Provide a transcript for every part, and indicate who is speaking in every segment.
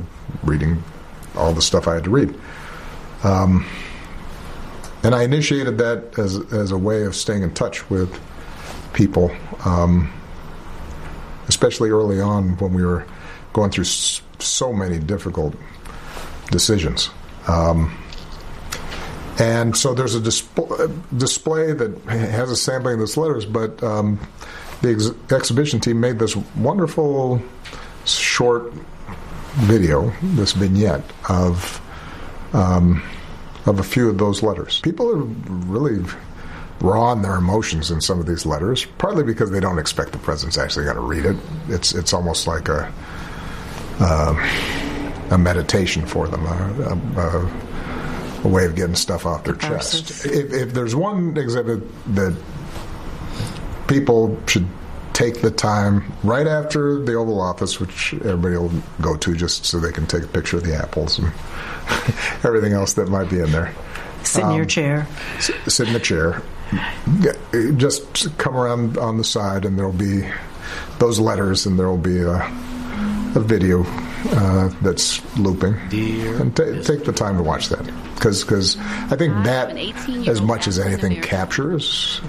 Speaker 1: reading all the stuff I had to read. And I initiated that as a way of staying in touch with people, especially early on when we were going through so many difficult decisions. And so there's a display that has a sampling of those letters, but the exhibition team made this wonderful short video, this vignette of a few of those letters. People are really raw in their emotions in some of these letters, partly because they don't expect the president's actually going to read it. It's almost like a meditation for them, a way of getting stuff off their chest. If there's one exhibit that people should take the time right after the Oval Office, which everybody will go to just so they can take a picture of the apples and everything else that might be in there.
Speaker 2: Sit in your chair.
Speaker 1: Sit in the chair. Just come around on the side, and there'll be those letters, and there'll be a video that's looping. And take the time to watch that, because I think that, as much as anything, captures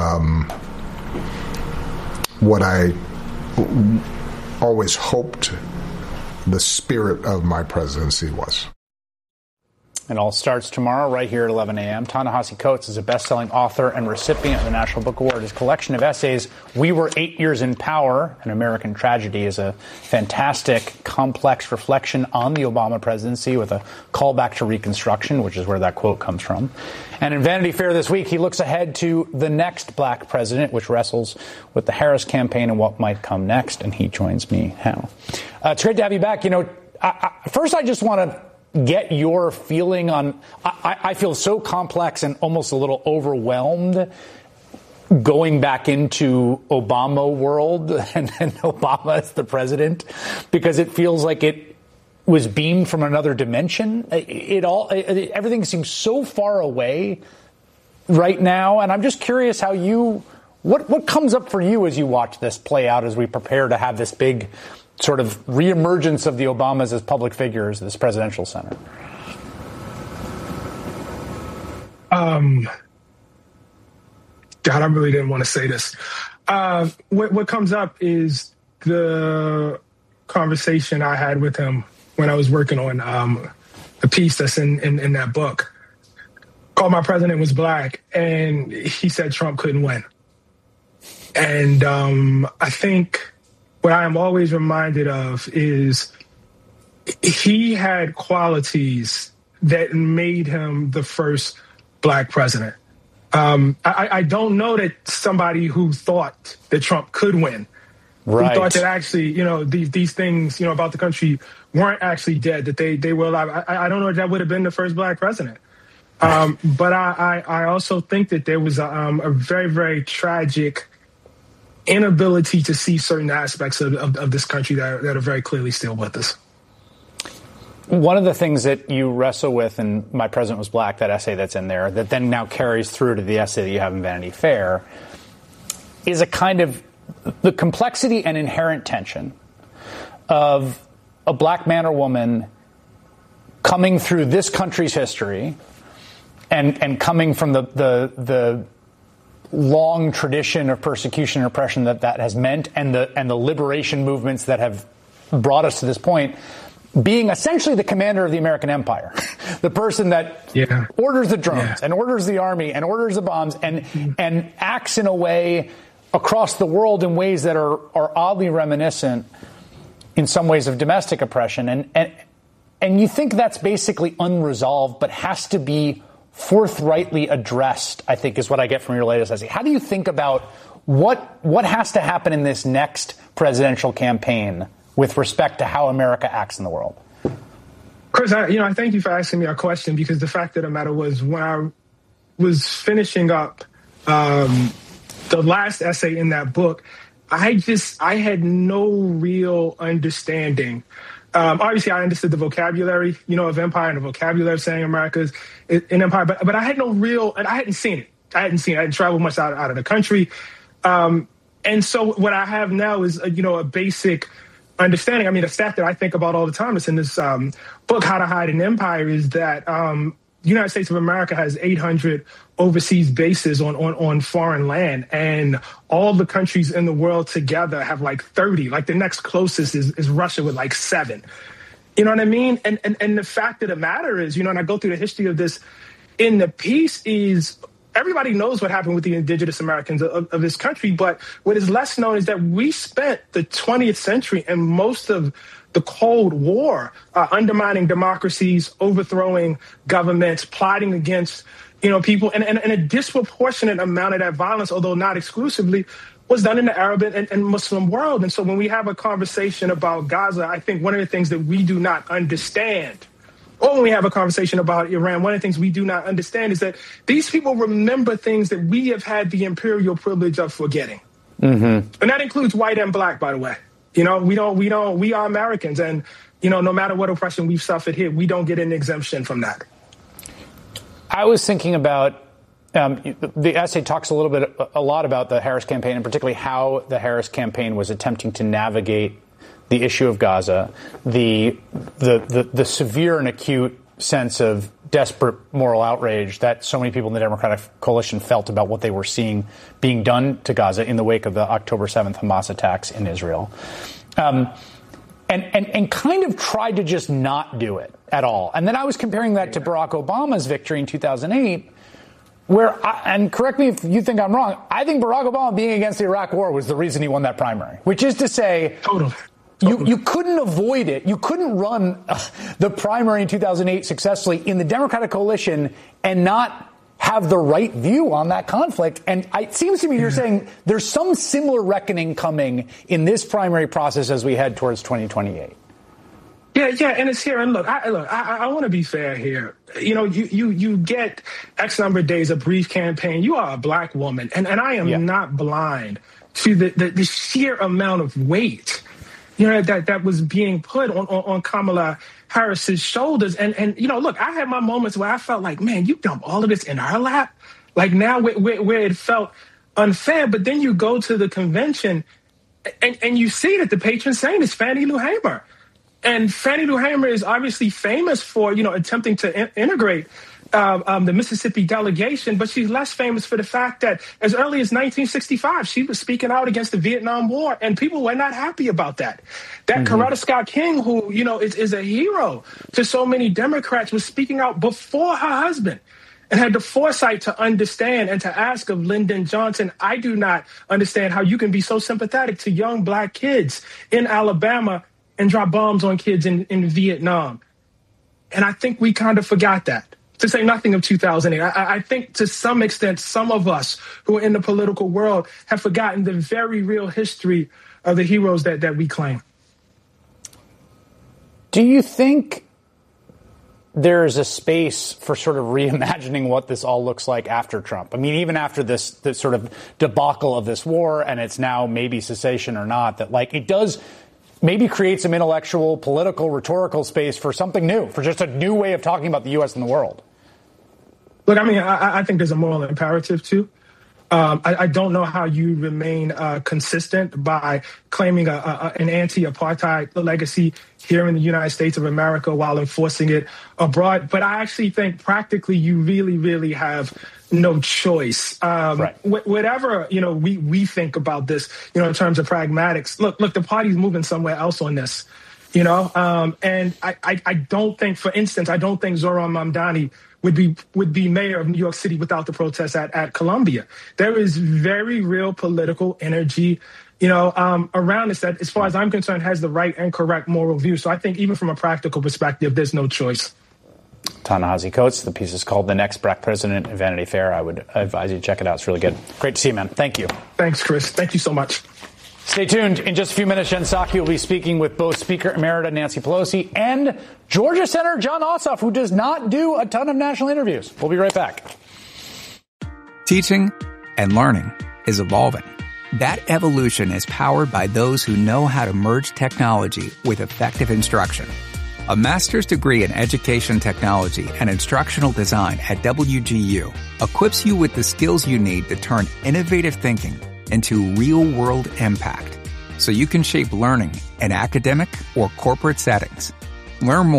Speaker 1: what I always hoped the spirit of my presidency was.
Speaker 3: It all starts tomorrow right here at 11 a.m. Ta-Nehisi Coates is a best-selling author and recipient of the National Book Award. His collection of essays, We Were 8 Years in Power, An American Tragedy, is a fantastic, complex reflection on the Obama presidency with a callback to Reconstruction, which is where that quote comes from. And in Vanity Fair this week, he looks ahead to the next black president, which wrestles with the Harris campaign and what might come next. And he joins me now. It's great to have you back. You know, first I just want to get your feeling on, I feel so complex and almost a little overwhelmed going back into Obama world and Obama as the president, because it feels like it was beamed from another dimension. Everything seems so far away right now. And I'm just curious how what comes up for you as you watch this play out, as we prepare to have this big sort of reemergence of the Obamas as public figures, this presidential center?
Speaker 4: God, I really didn't want to say this. What comes up is the conversation I had with him when I was working on the piece that's in that book called My President Was Black, and he said Trump couldn't win. And I think what I am always reminded of is he had qualities that made him the first black president. I don't know that somebody who thought that Trump could win,
Speaker 3: right,
Speaker 4: who thought that actually, these things, about the country weren't actually dead, that they were alive. I don't know if that would have been the first black president. But I also think that there was a very, very tragic inability to see certain aspects of this country that are very clearly still with us.
Speaker 3: One of the things that you wrestle with in My President Was Black, that essay that's in there, that then now carries through to the essay that you have in Vanity Fair, is a kind of the complexity and inherent tension of a black man or woman coming through this country's history and coming from the long tradition of persecution and oppression that has meant, and the liberation movements that have brought us to this point, being essentially the commander of the American empire, the person that orders the drones and orders the army and orders the bombs and acts in a way across the world in ways that are oddly reminiscent in some ways of domestic oppression. And you think that's basically unresolved, but has to be forthrightly addressed, I think, is what I get from your latest essay. How do you think about what has to happen in this next presidential campaign with respect to how America acts in the world?
Speaker 4: Chris, I thank you for asking me a question, because the fact of the matter was, when I was finishing up the last essay in that book, I had no real understanding. Obviously, I understood the vocabulary, of empire, and the vocabulary of saying America's an empire, but I had no real, and I hadn't seen it. I hadn't traveled much out of the country. And so what I have now is, a basic understanding. I mean, a stat that I think about all the time, it's in this book, How to Hide an Empire, is that the United States of America has 800 overseas bases on foreign land, and all the countries in the world together have like 30. Like the next closest is Russia with like 7. You know what I mean? And the fact of the matter is, and I go through the history of this in the piece, is everybody knows what happened with the indigenous Americans of this country, but what is less known is that we spent the 20th century and most of the Cold War undermining democracies, overthrowing governments, plotting against people, and a disproportionate amount of that violence, although not exclusively, was done in the Arab and Muslim world. And so when we have a conversation about Gaza, I think one of the things that we do not understand, or when we have a conversation about Iran, one of the things we do not understand is that these people remember things that we have had the imperial privilege of forgetting. Mm-hmm. And that includes white and black, by the way. We are Americans. And, no matter what oppression we've suffered here, we don't get an exemption from that.
Speaker 3: I was thinking about, the essay talks a lot about the Harris campaign, and particularly how the Harris campaign was attempting to navigate the issue of Gaza, the severe and acute sense of desperate moral outrage that so many people in the Democratic coalition felt about what they were seeing being done to Gaza in the wake of the October 7th Hamas attacks in Israel. And kind of tried to just not do it at all. And then I was comparing that to Barack Obama's victory in 2008, and correct me if you think I'm wrong, I think Barack Obama being against the Iraq war was the reason he won that primary, which is to say,
Speaker 4: Totally.
Speaker 3: You couldn't avoid it. You couldn't run the primary in 2008 successfully in the Democratic coalition and not have the right view on that conflict. And it seems to me you're saying there's some similar reckoning coming in this primary process as we head towards 2028.
Speaker 4: Yeah, and it's here. And look, I want to be fair here. You get X number of days, a brief campaign. You are a black woman, and I am not blind to the sheer amount of weight that was being put on Kamala Harris's shoulders. And look, I had my moments where I felt like, man, you dump all of this in her lap. Like now where it felt unfair. But then you go to the convention and you see that the patron saint is Fannie Lou Hamer. And Fannie Lou Hamer is obviously famous for, attempting to integrate the Mississippi delegation, but she's less famous for the fact that as early as 1965, she was speaking out against the Vietnam War, and people were not happy about that. That Coretta Scott King, who, is a hero to so many Democrats, was speaking out before her husband and had the foresight to understand and to ask of Lyndon Johnson, I do not understand how you can be so sympathetic to young black kids in Alabama and drop bombs on kids in Vietnam. And I think we kind of forgot that. To say nothing of 2008. I think to some extent, some of us who are in the political world have forgotten the very real history of the heroes that we claim.
Speaker 3: Do you think there's a space for sort of reimagining what this all looks like after Trump? I mean, even after this sort of debacle of this war, and it's now maybe cessation or not, that it does maybe create some intellectual, political, rhetorical space for something new, for just a new way of talking about the U.S. and the world.
Speaker 4: Look, I mean, I think there's a moral imperative, too. I don't know how you remain consistent by claiming an anti-apartheid legacy here in the United States of America while enforcing it abroad. But I actually think practically you really, really have no choice. Right. Whatever, we think about this, in terms of pragmatics. Look, the party's moving somewhere else on this, and I don't think, for instance, Zohran Mamdani would be mayor of New York City without the protests at Columbia. There is very real political energy, around this that, as far as I'm concerned, has the right and correct moral view. So I think even from a practical perspective, there's no choice.
Speaker 3: Ta-Nehisi Coates, the piece is called The Next Black President in Vanity Fair. I would advise you to check it out. It's really good. Great to see you, man. Thank you.
Speaker 4: Thanks, Chris. Thank you so much.
Speaker 3: Stay tuned. In just a few minutes, Jen Psaki will be speaking with both Speaker Emerita Nancy Pelosi and Georgia Senator Jon Ossoff, who does not do a ton of national interviews. We'll be right back.
Speaker 2: Teaching and learning is evolving. That evolution is powered by those who know how to merge technology with effective instruction. A master's degree in education technology and instructional design at WGU equips you with the skills you need to turn innovative thinking into real-world impact. so you can shape learning in academic or corporate settings. Learn more